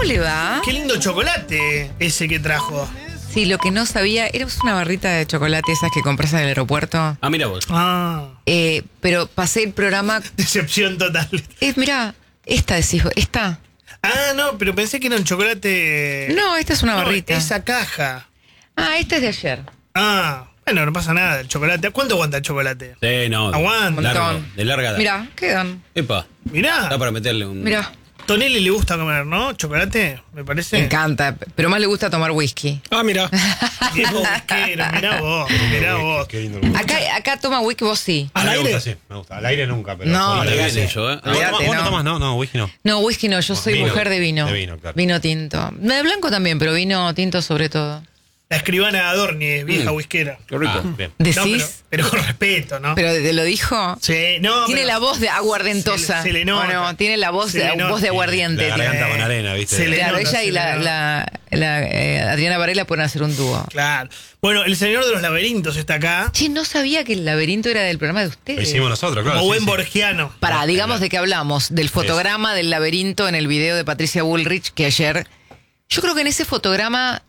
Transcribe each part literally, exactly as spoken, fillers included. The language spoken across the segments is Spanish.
le va? Qué lindo chocolate ese que trajo. Sí, lo que no sabía, era una barrita de chocolate esas que compras en el aeropuerto. Ah, mira vos. Ah. Eh, pero pasé el programa. Decepción total. Eh, mirá, esta decís, esta. Ah, no, pero pensé que era un chocolate. No, esta es una No, barrita. Esa caja. Ah, esta es de ayer. Ah, bueno, no pasa nada. El chocolate. ¿Cuánto aguanta el chocolate? Sí, no. Aguanta. Largo, Montón. de larga edad. Mirá, quedan. Epa. Mirá. Da para meterle un. Mirá. Tonelli le gusta comer, ¿no? Chocolate, me parece. Me encanta, pero más le gusta tomar whisky. Ah, mira. Viejo whiskero, mirá vos, mirá vos. Qué lindo. Acá, acá toma whisky vos sí. ¿Al me aire? gusta, sí, me gusta. Al aire nunca, pero. No, con Ahora la viene bebida, sí. yo, ¿eh? ¿Vos, Olvídate, tomás- vos no no. tomás? No, no, whisky no. No, whisky no, yo soy Vino. mujer de vino. De vino, claro. Vino tinto. De blanco también, pero vino tinto sobre todo. La escribana Adorni, vieja Mm. whiskera. Qué rico. Ah, bien. No, ¿Decís? pero, pero con respeto, ¿no? Pero te lo dijo. Sí, no. Tiene pero la voz de aguardentosa. Se le- se le nota. ¿O no? Tiene la voz Se de, le nota. voz de aguardiente. La tiene. garganta con arena, ¿viste? Se le- Claro, nota, ella y se la, le la, la, eh, Adriana Varela pueden hacer un dúo. Claro. Bueno, el señor de los laberintos está acá. Che, no sabía que el laberinto era del programa de Lo ustedes. hicimos nosotros, claro. Como sí, buen sí. borgiano. Pará, digamos de qué hablamos. Del fotograma del laberinto en el video de Patricia Bullrich que ayer. Yo creo que en ese fotograma.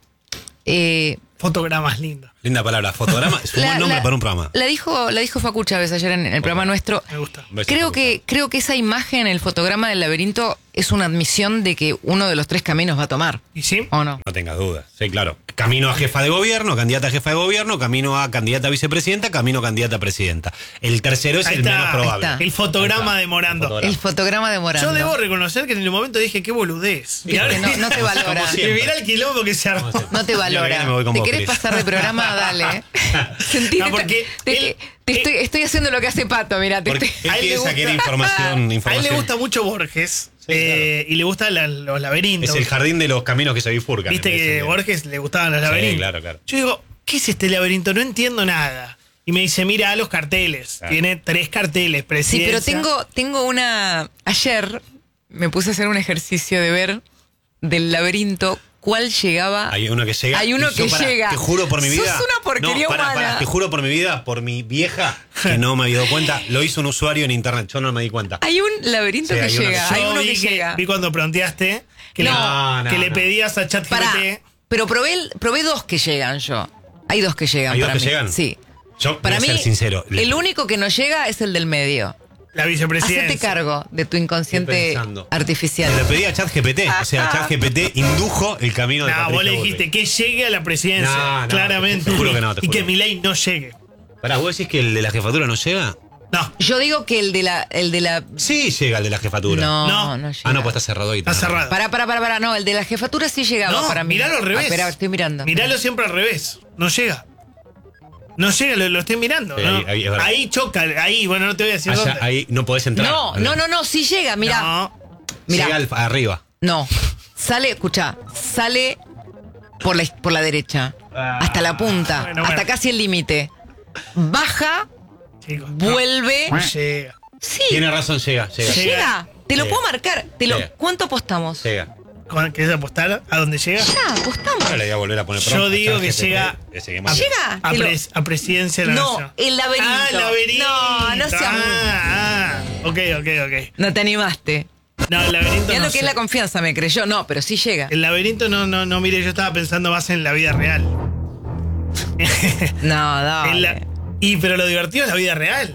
Eh, Fotogramas lindos. Linda palabra. Fotograma es un buen nombre para un programa. La dijo, la dijo Facu Chávez ayer en, en el programa nuestro. Me gusta. Un beso, Creo Facu. que, creo que esa imagen, el fotograma del laberinto, es una admisión de que uno de los tres caminos va a tomar. ¿Y sí? ¿O no? No tengas dudas. Sí, claro. Camino a jefa de gobierno, candidata a jefa de gobierno, camino a candidata a vicepresidenta, camino a candidata a presidenta. El tercero es Ahí el está, menos ahí probable. está. El fotograma Ahí de está. Morando. El fotograma. El fotograma de Morando. Yo debo reconocer que en el momento dije, qué boludez. Y ahora- Que no, no te valora. Como Y siempre. mirá el quilombo que se armó. No te Yo valora. me voy con ¿Te vos, querés Cris. pasar de programa? Dale. Sentí No, que porque te, él- te estoy, estoy haciendo lo que hace Pato, mirá. Te Porque estoy- él A él le piensa que era gusta- información, A él información. le gusta mucho Borges. Sí, eh, Y le gustan la- los laberintos. Es el jardín de los caminos que se bifurcan. Viste me que parece. Borges le gustaban los Sí, laberintos. claro, claro. Yo digo, ¿qué es este laberinto? No entiendo nada. Y me dice, mira los carteles. Claro. Tiene tres carteles, Sí, presidencia. pero tengo, tengo una. Ayer me puse a hacer un ejercicio de ver del laberinto cuál llegaba. Hay uno que llega. Hay uno y yo, que pará, llega. Te juro por mi vida. Sos una porquería no, pará, humana. pará, te juro por mi vida, por mi vieja, que no me había dado cuenta. Lo hizo un usuario en internet. Yo no me di cuenta. Hay un laberinto Sí, que hay uno llega. que- Hay Yo uno vi, que que- llega. vi cuando planteaste que, No, le, no, que le no. pedías a ChatGPT. Pará, pero probé, el- probé dos que llegan yo. Hay dos que llegan ¿Hay dos para que mí. llegan? Sí. Yo Para voy mí, a ser sincero. el único que no llega es el del medio. La vicepresidencia. Hacete cargo de tu inconsciente Estoy pensando. artificial. Le pedí a ChatGPT. O sea, ChatGPT indujo el camino de No, Patricia vos le Bullrich. dijiste que llegue a la presidencia. No, no, claramente. te juro que no, te y juro. que Milei no llegue. Pará, ¿vos decís que el de la jefatura no llega? No, Yo digo que el de la. El de la Sí llega el de la jefatura. no, No. no, llega. Ah, no, pues está cerrado ahí. está cerrado. Pará, pará, pará, pará. No, el de la jefatura sí llegaba No, para mí. miralo al revés. Ah, espera, estoy mirando. Miralo siempre al revés. No llega. No llega, lo, lo estoy mirando. Sí, ¿no? ahí- ahí es verdad. Ahí choca, ahí, bueno, no te voy a decir Allá, dónde. ahí no podés entrar. No, no, no, no, sí llega, mirá. No, Mirá. Llega al- arriba. No. Sale, escucha, sale por la, por la derecha. Hasta la punta. bueno, hasta bueno. casi el límite. Baja, chicos. no. vuelve. No llega. Sí. Tiene razón, llega, llega. Sí. Llega. Llega. Te lo Llega. puedo marcar. Te lo, Llega. ¿Cuánto apostamos? Llega. ¿Con- ¿Querés apostar a dónde llega? Ya, apostamos. Ahora le voy a volver a poner Yo pronto. digo que ChatGPT, llega ese que a, más- Llega. a, Te lo- pres- a presidencia de la No, nación. el laberinto. Ah, el laberinto. No, no seas. Ah, ah. Ok, ok, ok. No te animaste. No, el laberinto Mirá no lo que sé. es la confianza, me creyó. No, pero sí llega. El laberinto no, no, no, mire, yo estaba pensando más en la vida real. No, dale. En la- y pero lo divertido es la vida real.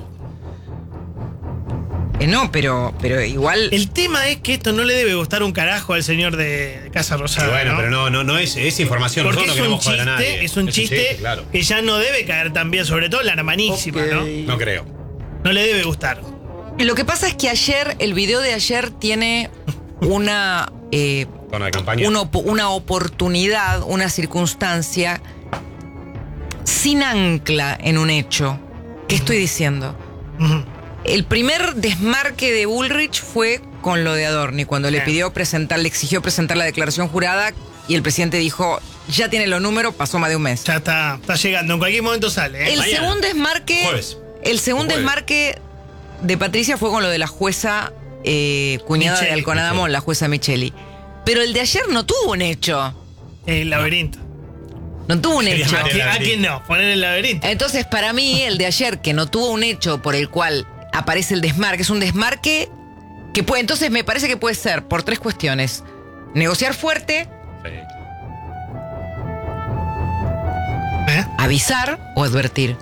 Eh, no, pero, pero igual. El tema es que esto no le debe gustar un carajo al señor de Casa Sí, Rosada. bueno, ¿no? pero no, no, no es, es información. Porque Nosotros es no un queremos joder a chiste, nadie. es un chiste claro. que ya no debe caer tan bien, sobre todo la hermanísima, ¿no? No creo. No le debe gustar. Lo que pasa es que ayer, el video de ayer tiene una, eh, Tono de campaña. una, op- una oportunidad, una circunstancia sin ancla en un hecho. ¿Qué estoy diciendo? Ujú. El primer desmarque de Bullrich fue con lo de Adorni, cuando le Sí. pidió presentar, le exigió presentar la declaración jurada y el presidente dijo, ya tiene los números, pasó más de un mes. Ya está, está llegando, en cualquier momento sale. ¿eh? El Mañana. segundo desmarque. Jueves. El segundo Jueves. desmarque de Patricia fue con lo de la jueza eh, cuñada Micheli. de Alconadamón, la jueza Micheli. Pero el de ayer no tuvo un hecho. El laberinto. No tuvo un Quería hecho. ¿A meter- quién, a quién no? Poner el laberinto. Entonces, para mí, el de ayer, que no tuvo un hecho por el cual aparece el desmarque, es un desmarque que puede. Entonces, me parece que puede ser por tres cuestiones. negociar fuerte, Sí. ¿Eh? avisar o advertir.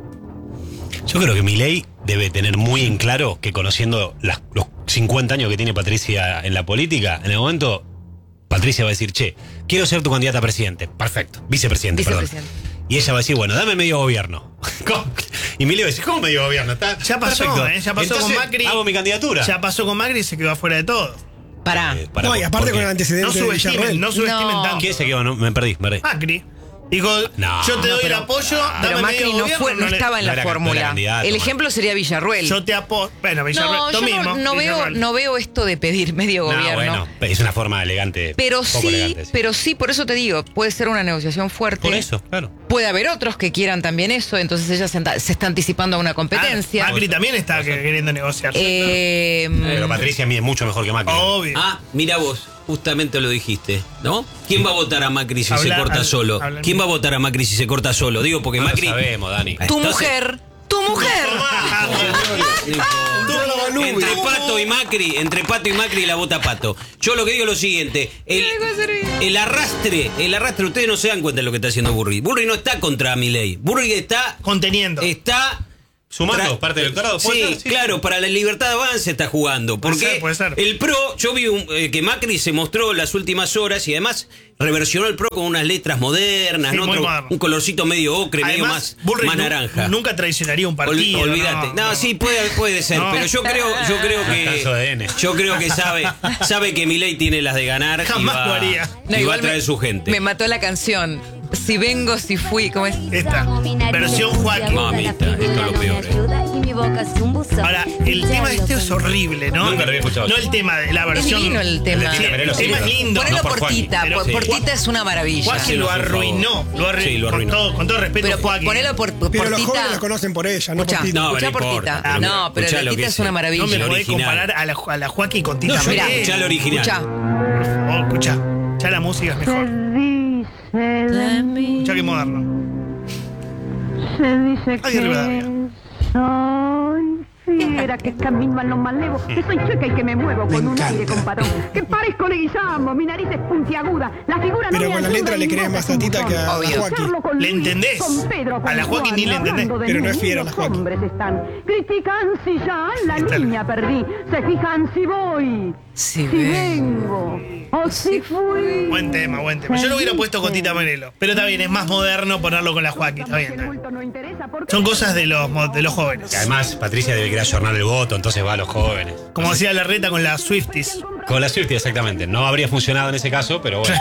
Yo creo que Milei debe tener muy en claro que conociendo las- los cincuenta años que tiene Patricia en la política, en el momento Patricia va a decir, che, quiero ser tu candidata a presidente. Perfecto. Vicepresidente, Vicepresidente. perdón. Y ella va a decir, bueno, dame medio gobierno. ¿Cómo? Y Milei va a decir, ¿cómo medio gobierno? Está Ya pasó, perfecto. ¿eh? Ya pasó Entonces, con Macri. hago mi candidatura. Ya pasó con Macri y se quedó afuera de todo. Pará. Eh, para- No, y aparte ¿por con qué? el antecedente No de subestimen, Villarroel. no subestimen No. tanto. ¿Quién se quedó? No, me perdí, me perdí. Macri. Dijo, No, yo te no, doy pero- el apoyo, Pero dame Macri medio no, gobierno, fue, no le- estaba en no la era- no era fórmula. candidato, El man. ejemplo sería Villarruel. Yo te apoyo. Bueno, Villarroel, no, lo yo mismo. no, no veo, Villarroel. no veo esto de pedir medio No, gobierno. bueno, es una forma elegante. Pero poco sí, elegante, pero sí, por eso te digo, puede ser una negociación fuerte. Por eso, claro. Puede haber otros que quieran también eso, entonces ella se, anta- se está anticipando a una competencia. Ah, Macri también está que- queriendo negociar. Eh, Pero Patricia mide mucho mejor que Macri. Obvio. Ah, mira vos, justamente lo dijiste, ¿no? ¿Quién va a votar a Macri si Habla- se corta habla- solo? habla- ¿Quién va a votar a Macri si se corta solo? Digo, porque No lo Macri... sabemos, Dani. tu Entonces- mujer, tu mujer. No importa. Entre Pato y Macri, entre Pato y Macri la vota Pato. Yo lo que digo es lo siguiente, el, el arrastre, el arrastre, ustedes no se dan cuenta de lo que está haciendo Burri. Burri no está contra Milei. Burri está, Conteniendo. está Sumando tra- parte del electorado. Sí, ¿puede ser? Sí. claro, para la libertad de avance está jugando. Puede Porque ser, puede ser. el PRO, yo vi un- eh, que Macri se mostró las últimas horas y además reversionó el PRO con unas letras modernas, Sí, ¿no? muy Otro- moderno. un colorcito medio ocre, medio Además, más, Bullrich más nu- naranja. nunca traicionaría un Ol- partido. olvídate. No, no. sí, puede, puede ser, No. pero yo creo, yo creo Descanso de que N. yo creo que sabe, sabe que Milei tiene las de ganar y Jamás va, lo haría. y No, va igual a traer me- su gente. Me mató la canción. Si vengo, si fui, ¿cómo es? Esta. Versión Joaquín. Mamita, esto es lo peor, eh. Ahora, el tema este es horrible, ¿no? Nunca lo había escuchado. No el tema de la Es versión. divino el tema. Sí, Merelo el tema sí, es lindo. Ponelo no por por Joaquín, Tita. pero Por, sí. por Tita es una maravilla. Joaquín Sí, lo no, por arruinó. favor. Lo arruinó. Sí, lo con, arruinó. todo, con todo respeto, Pero Joaquín. ponelo por, por Pero los Tita. jóvenes la conocen por ella, no Escuchá, por Tito. No, escuchá no por importa, Tita. pero No, pero escuchá la lo Tita que es es. una maravilla. No me el podés original. comparar a la, a la Joaquín con Tita No, yo Mirá, Merelo. escuchá el original. Escuchá. Por favor, escuchá. Ya la música es mejor. Escuchá que moderno. Ay, Rivadavia. Soy fiera que camino a los malevos, que soy checa y que me muevo con un aire compadrón, que parezco Leguizamo, mi nariz es puntiaguda, la figura no Pero me con la alumbra letra le ni crees boca más a Tita que a la Obvio. Joaquín. Charlo con ¿Le Luis, entendés? con Pedro, con A la Joaquín ni le Juan, entendés. hablando de Pero no mí, es fiera la los Joaquín. hombres están, critican si ya la Está- niña perdí, se fijan si voy, Si si vengo. vengo, o si fui. Buen tema, buen tema. Yo lo hubiera puesto con Tita Merelo. Pero está bien, es más moderno ponerlo con la Joaquín. Está bien. El Está bien. bulto no interesa porque- Son cosas de los, mo- de los jóvenes. Que además, Patricia debe querer ayornar el voto, entonces va a los jóvenes. Como decía Larreta con las Swifties. Con la Swiftie, exactamente. No habría funcionado en ese caso, pero bueno.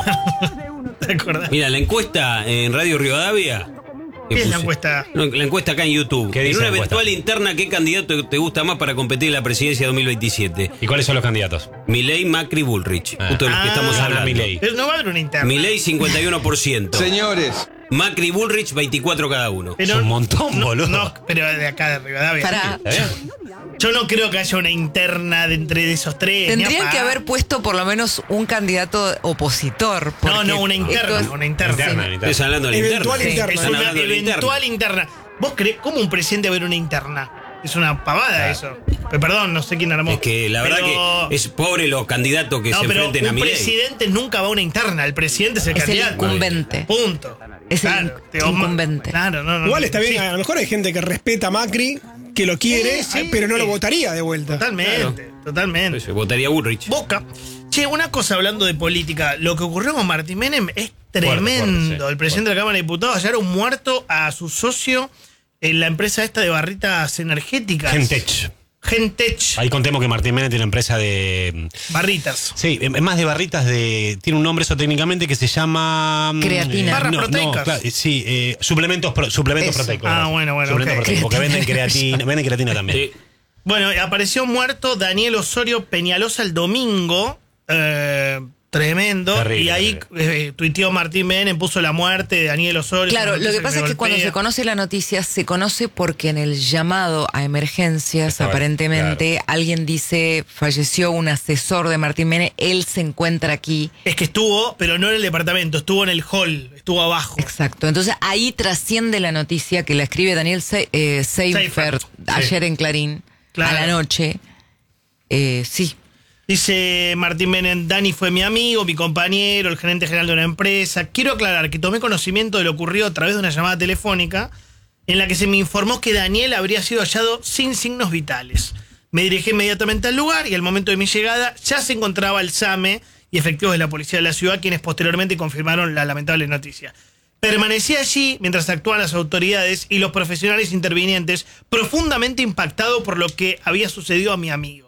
¿Te acordás? Mira, la encuesta en Radio Rivadavia. que ¿Qué es la puse- encuesta? No, la encuesta acá en YouTube. ¿Qué En dice una la encuesta? eventual interna, ¿qué candidato te gusta más para competir en la presidencia dos mil veintisiete? ¿Y cuáles son los candidatos? Milei, Macri, Bullrich. Ah. Justo de los que Ah, estamos gana hablando. Milei. Pero no va a haber una interna. Milei cincuenta y uno por ciento. Señores, Macri y Bullrich veinticuatro cada uno. Pero- Es un montón, no, boludo. No, pero de acá de Rivadavia. Pará. ¿Está bien? Yo no creo que haya una interna de entre esos tres. Tendrían ni a que pa- haber puesto por lo menos un candidato opositor. No, porque no, una interna. esto es- Una interna. Interna, interna. Estás hablando de la Eventual interna. interna. Es Están una hablando de la eventual interna. ¿Vos creés cómo un presidente va a ver una interna? Es una pavada eso. Pero perdón, no sé quién armó. Es que la verdad Pero- que es pobre los candidatos que No, se pero enfrenten a un Milei. presidente nunca va a una interna. El presidente es el Es el candidato. incumbente. Punto. Es el Claro, te- incumbente. Claro, no, no. Igual está bien, Sí, a lo mejor hay gente que respeta a Macri, que lo quiere, Sí, sí. pero no lo votaría de vuelta. Totalmente, totalmente. Pues, votaría Bullrich. Boca. Che, una cosa hablando de política. Lo que ocurrió con Martín Menem es tremendo. fuerte, sí. El presidente de la Cámara de Diputados hallaron muerto a su socio en la empresa esta de barritas energéticas. Gentech. Gentech. Ahí contemos que Martín Menem tiene una empresa de. Barritas. Sí, es más de barritas de. Tiene un nombre eso técnicamente que se llama. mm, Creatina. Barras no, proteicas. no, claro, eh, sí, eh, suplementos, pro- suplementos Eso. proteicos. Ah, gracias. bueno, bueno, Suplementos ok. proteicos, porque venden creatina, venden creatina también. Sí. Bueno, apareció muerto Daniel Osorio Peñalosa el domingo. Eh, tremendo. Terrible, y ahí eh, tuiteó Martín Menem, puso la muerte de Daniel Osorio. Claro, esa lo que noticia pasa es que cuando golpea. se conoce la noticia, se conoce porque en el llamado a emergencias, Estaba- aparentemente, alguien dice, falleció un asesor de Martín Menem, él se encuentra aquí. Es que estuvo, pero no en el departamento, estuvo en el hall, estuvo abajo. Exacto. Entonces ahí trasciende la noticia que la escribe Daniel Se eh, Seifert Seifert, sí. ayer en Clarín, Claro. a la noche. Eh, sí. Dice Martín Menem, Dani fue mi amigo, mi compañero, el gerente general de una empresa. Quiero aclarar que tomé conocimiento de lo ocurrido a través de una llamada telefónica en la que se me informó que Daniel habría sido hallado sin signos vitales. Me dirigí inmediatamente al lugar y al momento de mi llegada ya se encontraba el SAME y efectivos de la policía de la ciudad, quienes posteriormente confirmaron la lamentable noticia. Permanecí allí mientras actuaban las autoridades y los profesionales intervinientes, profundamente impactado por lo que había sucedido a mi amigo.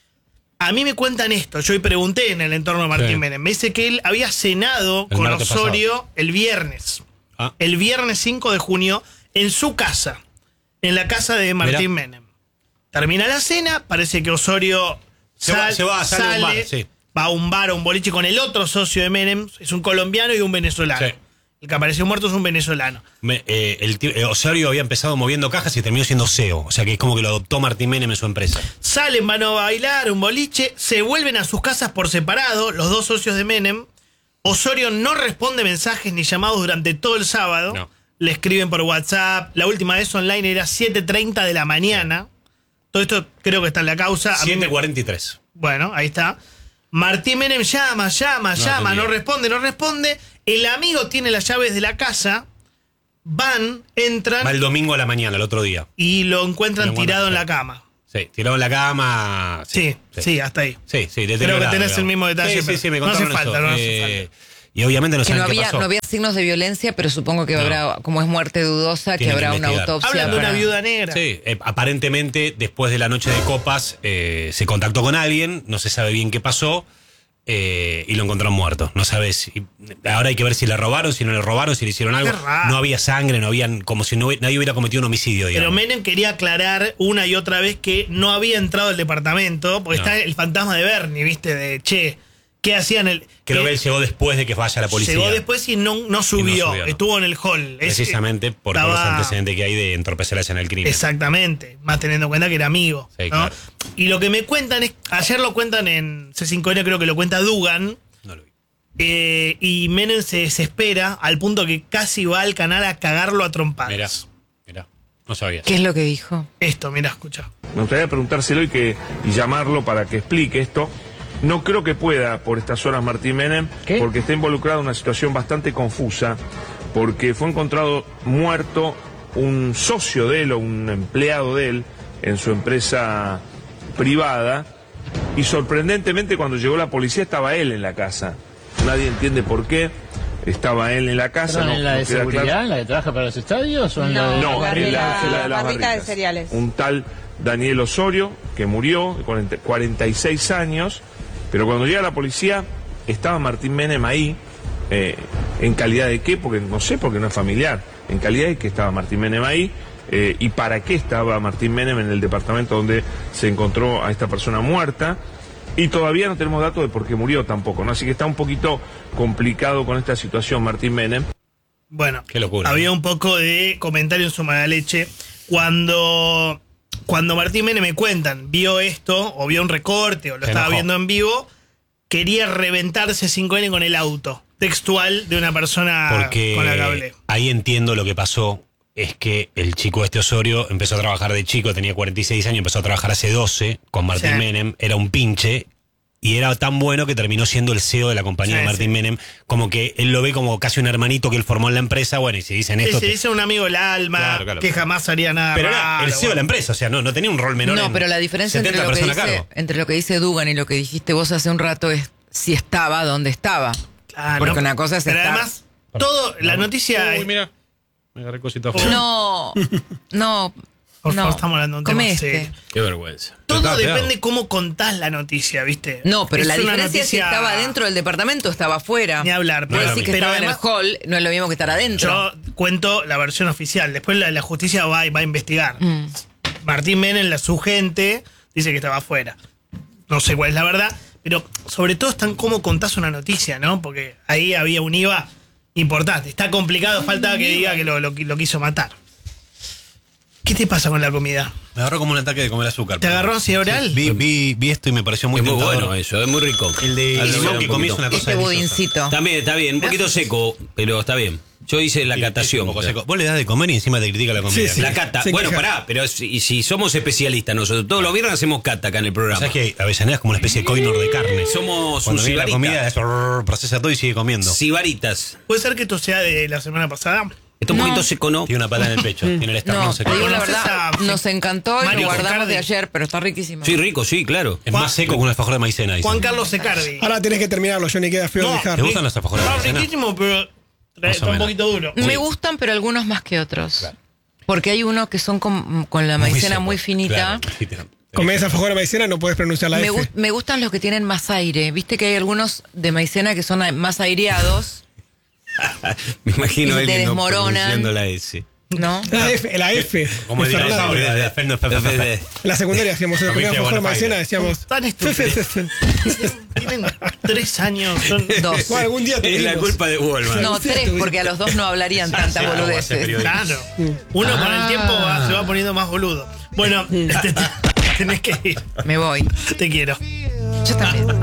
A mí me cuentan esto, yo hoy pregunté en el entorno de Martín Sí. Menem, me dice que él había cenado El con martes Osorio pasado. el viernes, Ah. el viernes cinco de junio, en su casa, en la casa de Martín Mirá. Menem. Termina la cena, parece que Osorio Se va- se va, sale a un bar, sí. va a un bar o un boliche con el otro socio de Menem, es un colombiano y un venezolano. Sí. El que apareció muerto es un venezolano. Me- eh, el tío- eh, Osorio había empezado moviendo cajas y terminó siendo C E O. O sea que es como que lo adoptó Martín Menem en su empresa. Salen, van a bailar, un boliche, se vuelven a sus casas por separado, los dos socios de Menem. Osorio no responde mensajes ni llamados durante todo el sábado. No. Le escriben por WhatsApp. La última vez online era siete treinta de la mañana. Todo esto creo que está en la causa. A mí siete me- cuarenta y tres. Bueno, ahí está. Martín Menem llama, llama, No llama, atendía. no responde, no responde. El amigo tiene las llaves de la casa. Van, entran Va el domingo a la mañana, el otro día. y lo encuentran Lo encuentran, tirado en sí. la cama. Sí, tirado en la cama. Sí, sí, hasta ahí. Sí, sí, Creo que deteriorado, tenés digamos. el mismo detalle, Sí, sí, pero sí, me no hace contaron falta, eso. no hace Eh, Y obviamente no Que saben no qué había, pasó. no había signos de violencia, pero supongo que No. habrá, como es muerte dudosa, que Tienen que habrá una investigar. autopsia. Hablan de una para- viuda negra. Sí, eh, aparentemente después de la noche de copas eh, se contactó con alguien, no se sabe bien qué pasó eh, y lo encontraron muerto. No sabes. si- Ahora hay que ver si le robaron, si no le robaron, si le hicieron algo. raro. No había sangre, no habían, como si no, nadie hubiera cometido un homicidio, Pero digamos. Menem quería aclarar una y otra vez que no había entrado al departamento, porque No. está el fantasma de Bernie, ¿viste? De, che, ¿qué hacían? El, Creo que que él llegó después de que vaya la policía. llegó después y no, no subió, subió, no. estuvo en el hall. Es- Precisamente por todos los estaba- antecedentes que hay de entorpecer la escena del crimen. Exactamente, más teniendo en cuenta que era amigo. Sí, ¿no? claro. Y lo que me cuentan es, ayer lo cuentan en C cinco N, creo que lo cuenta Dugan, No lo vi. eh, y Menem se desespera al punto que casi va al canal a cagarlo a trompadas. Mirá, mirá. No sabía. ¿Qué es lo que dijo? Esto, mira, escucha. Me gustaría preguntárselo y, que, y llamarlo para que explique esto. No creo que pueda por estas horas Martín Menem, porque está involucrado en una situación bastante confusa, porque fue encontrado muerto un socio de él o un empleado de él en su empresa privada, y sorprendentemente cuando llegó la policía estaba él en la casa. Nadie entiende por qué estaba él en la casa. ¿Pero no- en la no de queda seguridad, claro. en la que trabaja para los estadios o en la No, de No, la en de la, la en la de las barrita de barricas. cereales. Un tal Daniel Osorio, que murió de cuarenta cuarenta y seis años, pero cuando llega la policía estaba Martín Menem ahí, eh, ¿en calidad de qué? Porque no sé, porque no es familiar. En calidad de que estaba Martín Menem ahí, eh, y para qué estaba Martín Menem en el departamento donde se encontró a esta persona muerta. Y todavía no tenemos datos de por qué murió tampoco, ¿no? Así que está un poquito complicado con esta situación Martín Menem. Bueno, Qué locura. había un poco de comentario en su mala leche. Cuando, cuando Martín Menem me cuentan, vio esto, o vio un recorte, o lo Se estaba enojó. viendo en vivo, quería reventarse cinco N con el auto. Textual de una persona Porque con la que hablé. ahí entiendo lo que pasó. Es que el chico este Osorio empezó a trabajar de chico, tenía cuarenta y seis años, empezó a trabajar hace doce con Martín Sí. Menem, era un pinche y era tan bueno que terminó siendo el C E O de la compañía Sí, de Martín sí. Menem, como que él lo ve como casi un hermanito que él formó en la empresa, bueno, y si dicen Sí, esto... se te- dice un amigo del alma, Claro, claro. que jamás haría nada Pero era raro, el C E O de la bueno. empresa, o sea, no, no tenía un rol menor. No, en pero la diferencia entre setenta lo, que personas a dice, cargo. entre lo que dice Dugan y lo que dijiste vos hace un rato es si estaba donde estaba. Claro. Porque una cosa es Pero estar- además, todo, la noticia... Uy, es- mira, me agarré cosita No, no. Por no. favor, estamos hablando de un tema Come serio. este. Qué vergüenza. Todo Está depende pegado. cómo contás la noticia, ¿viste? No, pero Es la una diferencia es si noticia- estaba dentro del departamento o estaba afuera. Ni hablar, Puede pero- decir que pero estaba además- en el hall, no es lo mismo que estar adentro. Yo cuento la versión oficial. Después la, la justicia va, va a investigar. Mm. Martín Menem, la, su gente, dice que estaba afuera. No sé cuál es la verdad, pero sobre todo está en cómo contás una noticia, ¿no? Porque ahí había un I V A importante. Está complicado, falta que diga que lo, lo, lo quiso matar. ¿Qué te pasa con la comida? Me agarró como un ataque de comer azúcar. ¿Te agarró ansiedad oral? Vi, vi, vi esto y me pareció muy Es muy tentador. bueno eso, es muy rico. El de Hazlo limón un que comí es poquito. una cosa Este deliciosa. budincito. También está bien, un poquito seco, pero está bien. Yo hice la Y- catación. y- y- Vos le das de comer y encima te critica la comida. Sí, sí. La cata. Se Bueno, queja. pará, pero si, si somos especialistas nosotros, todos los viernes hacemos cata acá en el programa. ¿Sabes que Avellaneda es como una especie de coinor de carne? Somos Cuando un viene la sibarita. comida, es, rrr, procesa todo y sigue comiendo. Sibaritas. ¿Puede ser que esto sea de la semana pasada? Está un No. poquito seco, ¿no? Tiene una pata en el pecho, tiene el esternón No, seco. te digo la ¿Conoces verdad, a- nos encantó y Mario lo guardamos Concardi? de ayer, pero está riquísimo. Sí, rico, sí, claro. Es más seco que un alfajor de maicena, dicen. Juan Carlos Secardi. Ahora tenés que terminarlo, Johnny, queda feo No, dejar. ¿Te gustan los alfajores de Está maicena? riquísimo, pero Más está o un menos. poquito duro. Me gustan, pero algunos más que otros. Porque hay unos que son con, con la maicena seco. muy finita. Claro, sí, te- Comés alfajor de maicena, no podés pronunciar la Me, F. gu- me gustan los que tienen más aire. Viste que hay algunos de maicena que son a- más aireados, Me imagino Y a te él no desmoronan. pronunciando la S. ¿no? La F, la F. Como de el Fernando. dinosaurio de Ferno, fe, fe, fe, fe. En la secundaria hacíamos el primer Comiste alfajor de Buenos maicena, Aires. decíamos. Tan Fe, fe, fe, fe. Tienen tres años. Son... Dos. Bueno, algún día Es la tuvimos. culpa de Wallman. No, tres, porque a los dos no hablarían tantas sí, no, hace boludeces. periodismo. Claro. Uno con el Ah. tiempo va- se va poniendo más boludo. Bueno, te- te- tenés que ir. Me voy. Te quiero. Yo también.